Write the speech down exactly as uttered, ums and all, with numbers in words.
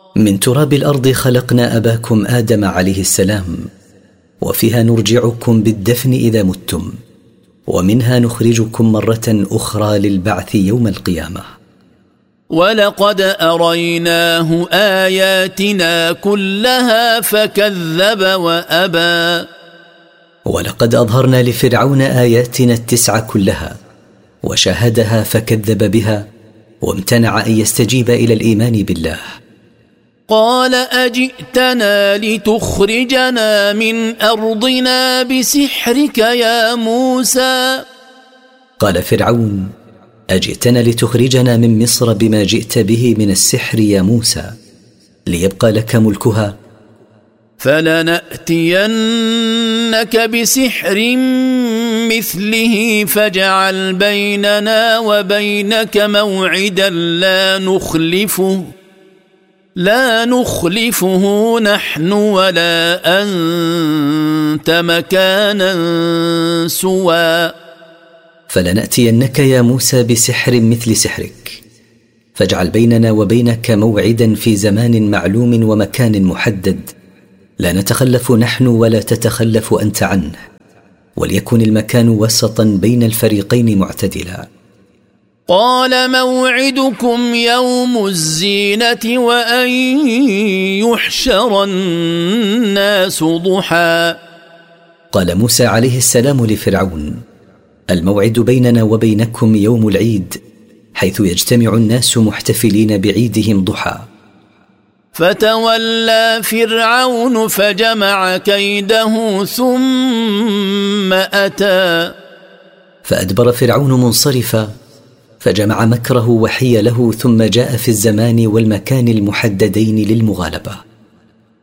من تراب الأرض خلقنا أباكم آدم عليه السلام، وفيها نرجعكم بالدفن إذا متم، ومنها نخرجكم مرة أخرى للبعث يوم القيامة. ولقد أريناه آياتنا كلها فكذب وأبى. ولقد أظهرنا لفرعون آياتنا التسع كلها وشاهدها فكذب بها وامتنع أن يستجيب إلى الإيمان بالله. قال أجئتنا لتخرجنا من أرضنا بسحرك يا موسى. قال فرعون: أجئتنا لتخرجنا من مصر بما جئت به من السحر يا موسى، ليبقى لك ملكها؟ فلنأتينك بسحر مثله فاجعل بيننا وبينك موعدا لا نخلفه لا نخلفه نحن ولا أنت مكانا سوى. فلنأتينك يا موسى بسحر مثل سحرك، فاجعل بيننا وبينك موعدا في زمان معلوم ومكان محدد، لا نتخلف نحن ولا تتخلف أنت عنه، وليكن المكان وسطا بين الفريقين معتدلا. قال موعدكم يوم الزينة وأن يحشر الناس ضحى. قال موسى عليه السلام لفرعون: الموعد بيننا وبينكم يوم العيد، حيث يجتمع الناس محتفلين بعيدهم ضحى. فتولى فرعون فجمع كيده ثم أتى. فأدبر فرعون منصرفا، فجمع مكره وحيله، ثم جاء في الزمان والمكان المحددين للمغالبة.